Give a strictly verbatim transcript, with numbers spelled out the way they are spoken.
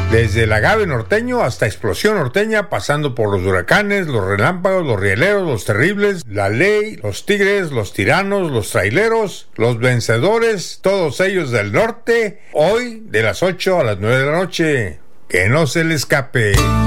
Desde el agave norteño hasta explosión norteña, pasando por los huracanes, los relámpagos, los rieleros, los terribles, la ley, los tigres, los tiranos, los traileros, los vencedores, todos ellos del norte, hoy de las ocho a las nueve de la noche. Que no se le escape.